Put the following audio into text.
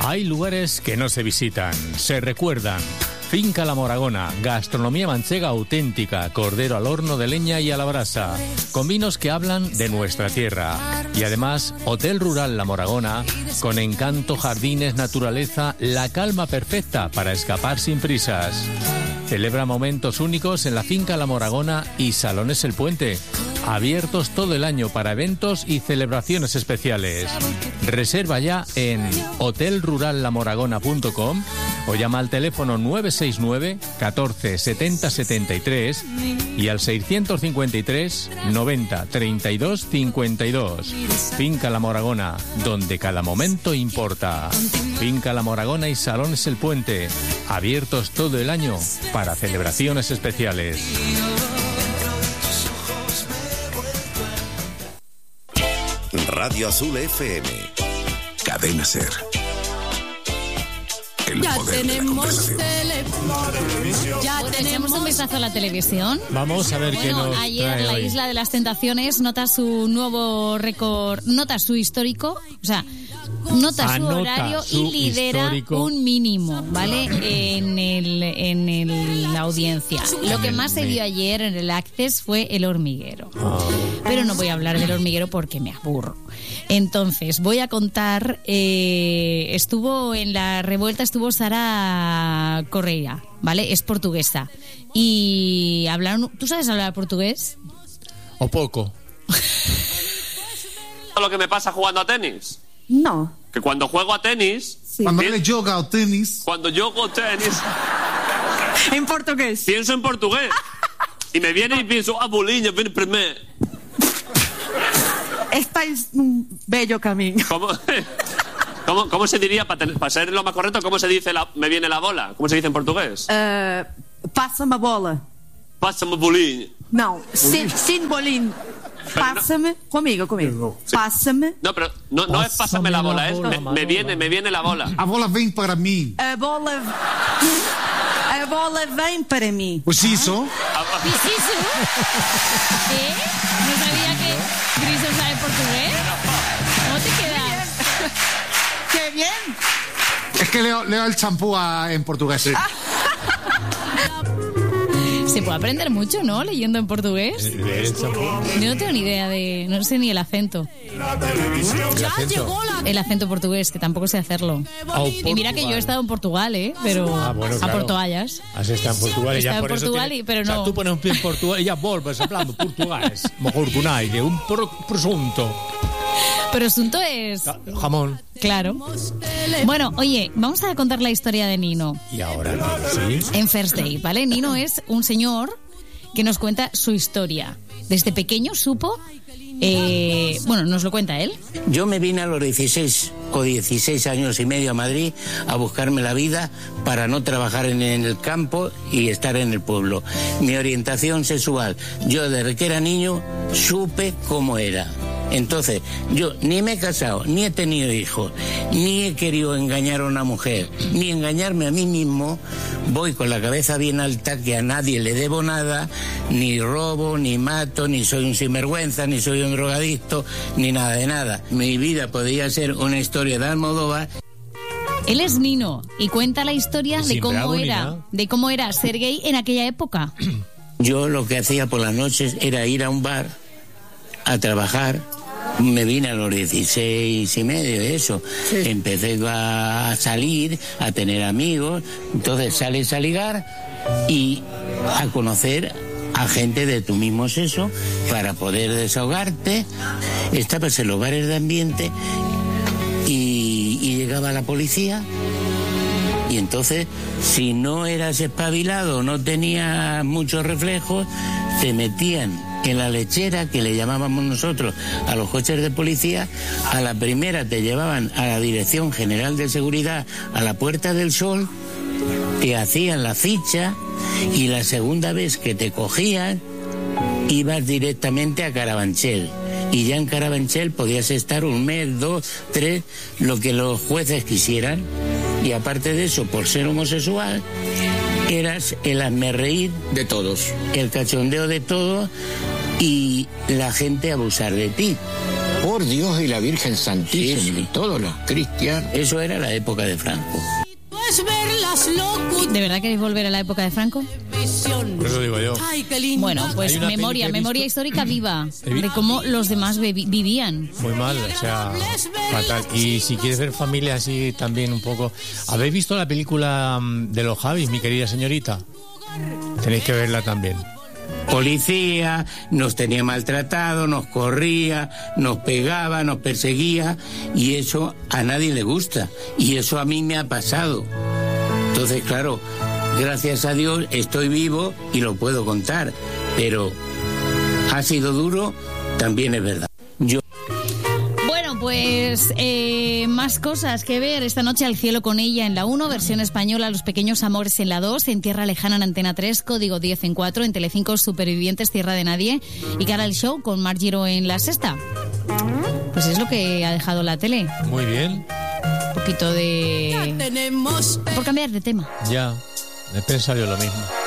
Hay lugares que no se visitan, se recuerdan. Finca La Moragona, gastronomía manchega auténtica, cordero al horno de leña y a la brasa, con vinos que hablan de nuestra tierra. Y además, Hotel Rural La Moragona, con encanto, jardines, naturaleza, la calma perfecta para escapar sin prisas. Celebra momentos únicos en la Finca La Moragona y Salones El Puente, abiertos todo el año para eventos y celebraciones especiales. Reserva ya en hotelrurallamoragona.com o llama al teléfono 969 14 70 73 y al 653 90 32 52. Finca La Moragona, donde cada momento importa. Finca La Moragona y Salones El Puente, abiertos todo el año para celebraciones especiales. Radio Azul FM. Cadena Ser. Ya tenemos televisión. Ya tenemos un vistazo a la televisión. Vamos a ver qué nos ayer trae la hoy. Isla de las Tentaciones nota su nuevo récord, nota su histórico, o sea, nota su horario su y lidera histórico. un mínimo, ¿vale? En la audiencia. Lo que más se vio ayer en el Access fue El Hormiguero. Pero no voy a hablar del Hormiguero porque me aburro. Entonces, voy a contar, estuvo en la revuelta, estuvo Sara Correia, ¿vale? Es portuguesa. Y hablaron, ¿tú sabes hablar portugués? O poco. Lo que me pasa jugando a tenis. No. Que cuando juego a tenis... Sí. Quando ele joga ao ténis, Cuando yo juego tenis, En portugués. pienso en portugués. Y me viene y pienso, bolinha, ven primer. Estáis un bello camino. ¿Cómo se diría, para ser lo más correcto, cómo se dice me viene la bola? ¿Cómo se dice en portugués? Pásame a bola. Pásame bolinha. Não, sin bolín. Pásame, conmigo. Sí. Pásame. No, pero no es pásame la bola, es me viene la bola. a bola vem para mim. A bola vem para mí. Pois isso. ¿Y Sisu? ¿Qué? No sabía que Griso sabe portugués. ¿Cómo te quedas? ¡Qué bien! Es que leo el champú en portugués. Se puede aprender mucho, ¿no? Leyendo en portugués. Yo no tengo ni idea no sé ni el acento. El acento portugués, que tampoco sé hacerlo. Y mira que yo he estado en Portugal, Pero bueno, a claro. Portoallas. Has estado en Portugal y ya Estaba por en eso Portugal, tiene... pero O sea, no. tú pones un pie en Portugal y ya vuelves hablando portugués. Mejor que un aire, un presunto. Pero asunto es... Jamón. Claro. Bueno, oye, vamos a contar la historia de Nino. Y ahora, ¿sí? En First Day, ¿vale? Nino es un señor que nos cuenta su historia. Desde pequeño supo... bueno, nos lo cuenta él. Yo me vine a los 16 o 16 años y medio a Madrid a buscarme la vida para no trabajar en el campo y estar en el pueblo. Mi orientación sexual, yo desde que era niño supe cómo era. Entonces, yo ni me he casado, ni he tenido hijos, ni he querido engañar a una mujer, ni engañarme a mí mismo. Voy con la cabeza bien alta, que a nadie le debo nada, ni robo, ni mato, ni soy un sinvergüenza, ni soy un drogadicto, ni nada de nada. Mi vida podría ser una historia de Almodóvar. Él es Nino y cuenta la historia de cómo era ser gay en aquella época. Yo lo que hacía por las noches era ir a un bar a trabajar. Me vine a los 16 y medio, eso. Sí. Empecé a salir, a tener amigos. Entonces sales a ligar y a conocer a gente de tu mismo sexo para poder desahogarte. Estabas en los bares de ambiente y llegaba la policía. Y entonces, si no eras espabilado, no tenías muchos reflejos, te metían en la lechera, que le llamábamos nosotros a los coches de policía. A la primera te llevaban a la Dirección General de Seguridad, a la Puerta del Sol, te hacían la ficha, y la segunda vez que te cogían ibas directamente a Carabanchel. Y ya en Carabanchel podías estar 1 mes, 2, 3, lo que los jueces quisieran. Y aparte de eso, por ser homosexual, eras el hazmerreír de todos, el cachondeo de todos y la gente abusar de ti. Por Dios y la Virgen Santísima, Sí, sí. y todos los cristianos. Eso era la época de Franco. ¿De verdad queréis volver a la época de Franco? Por eso digo yo. Bueno, pues Hay una peli que he memoria visto- histórica viva He vi- de cómo los demás vivían. Muy mal, o sea, fatal. Y si quieres ver familia así también un poco... ¿Habéis visto la película de los Javis, mi querida señorita? Tenéis que verla también. Policía, nos tenía maltratado, nos corría, nos pegaba, nos perseguía, y eso a nadie le gusta, y eso a mí me ha pasado. Entonces, claro, gracias a Dios estoy vivo y lo puedo contar, pero ha sido duro, también es verdad. Yo Bueno, pues más cosas que ver. Esta noche Al cielo con ella en la 1, versión española Los pequeños amores en la 2, En tierra lejana en Antena 3, Código 10 en 4, en Telecinco Supervivientes, Tierra de nadie, y Cara al show con Mar Giro en la sexta. Pues es lo que ha dejado la tele. Muy bien, Un poquito de... Por cambiar de tema. ya. He pensado yo lo mismo.